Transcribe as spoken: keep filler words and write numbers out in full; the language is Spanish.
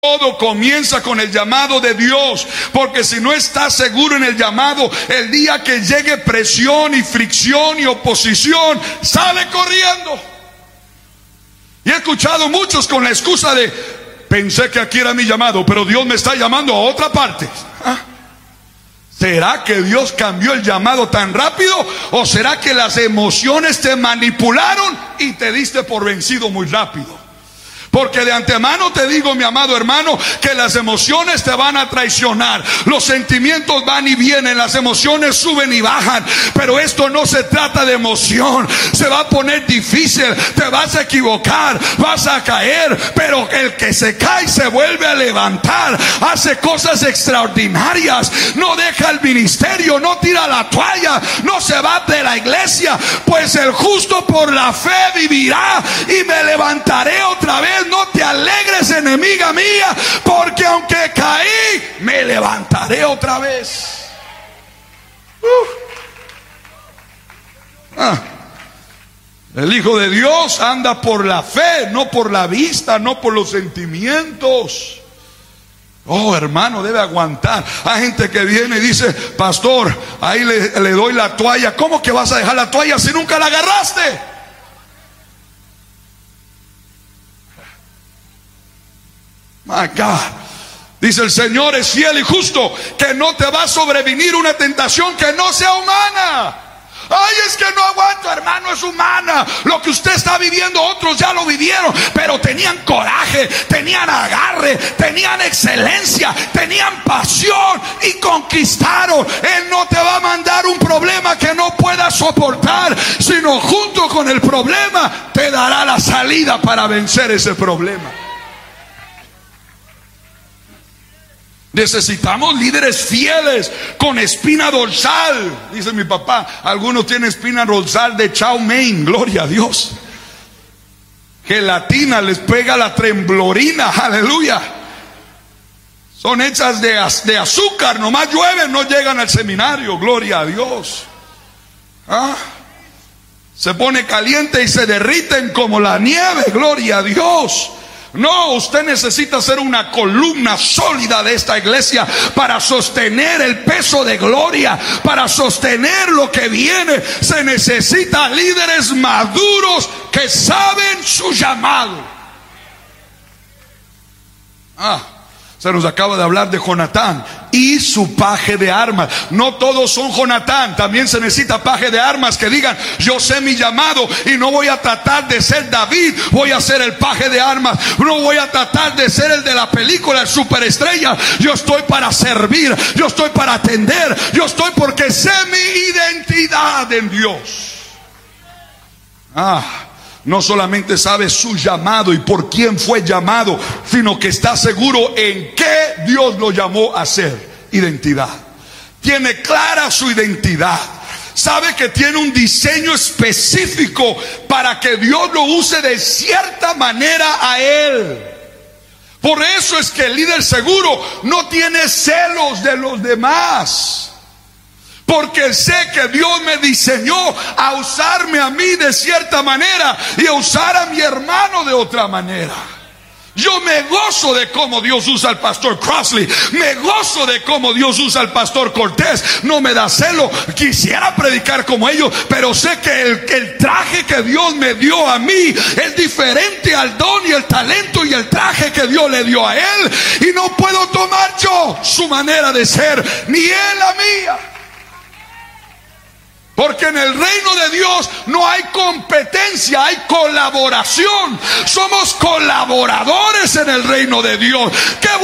Todo comienza con el llamado de Dios, porque si no estás seguro en el llamado, el día que llegue presión y fricción y oposición, sale corriendo. Y he escuchado muchos con la excusa de: pensé que aquí era mi llamado, pero Dios me está llamando a otra parte. ¿Ah? ¿Será que Dios cambió el llamado tan rápido? ¿O será que las emociones te manipularon y te diste por vencido muy rápido? Porque de antemano te digo, mi amado hermano, que las emociones te van a traicionar. Los sentimientos van y vienen, las emociones suben y bajan. Pero esto no se trata de emoción. Se va a poner difícil, te vas a equivocar, vas a caer. Pero el que se cae se vuelve a levantar. Hace cosas extraordinarias. No deja el ministerio, no tira la toalla, no se va de la iglesia. Pues el justo por la fe vivirá, y me levantaré otra vez. No te alegres, enemiga mía, porque aunque caí, me levantaré otra vez. Uh. Ah. El Hijo de Dios anda por la fe, no por la vista, no por los sentimientos. Oh, hermano, debe aguantar. Hay gente que viene y dice: pastor, ahí le, le doy la toalla. ¿Cómo que vas a dejar la toalla si nunca la agarraste? My God. Dice: el Señor es fiel y justo, que no te va a sobrevenir una tentación que no sea humana. Ay, es que no aguanto, hermano, es humana. Lo que usted está viviendo, otros ya lo vivieron, pero tenían coraje, tenían agarre, tenían excelencia, tenían pasión y conquistaron. Él no te va a mandar un problema que no puedas soportar, sino junto con el problema te dará la salida para vencer ese problema. Necesitamos líderes fieles con espina dorsal. Dice mi papá, algunos tienen espina dorsal de chow mein, gloria a Dios. Gelatina, les pega la tremblorina, aleluya. Son hechas de, de azúcar, nomás llueven, no llegan al seminario, gloria a Dios. ¿Ah? Se pone caliente y se derriten como la nieve, gloria a Dios. No, usted necesita ser una columna sólida de esta iglesia para sostener el peso de gloria, para sostener lo que viene. Se necesita líderes maduros que saben su llamado. Ah, se nos acaba de hablar de Jonatán y su paje de armas. No todos son Jonatán. También se necesita paje de armas que digan: yo sé mi llamado y no voy a tratar de ser David, voy a ser el paje de armas. No voy a tratar de ser el de la película, el superestrella. Yo estoy para servir, yo estoy para atender, yo estoy porque sé mi identidad en Dios. Ah, no solamente sabe su llamado y por quién fue llamado, sino que está seguro en qué Dios lo llamó a ser. Identidad. Tiene clara su identidad. Sabe que tiene un diseño específico para que Dios lo use de cierta manera a él. Por eso es que el líder seguro no tiene celos de los demás. Porque sé que Dios me diseñó a usarme a mí de cierta manera y a usar a mi hermano de otra manera. Yo me gozo de cómo Dios usa al pastor Crossley. Me gozo de cómo Dios usa al pastor Cortés. No me da celo. Quisiera predicar como ellos, pero sé que el, que el traje que Dios me dio a mí es diferente al don y el talento y el traje que Dios le dio a él. Y no puedo tomar yo su manera de ser, ni él la mía. Porque en el reino de Dios no hay competencia, hay colaboración. Somos colaboradores en el reino de Dios. ¿Qué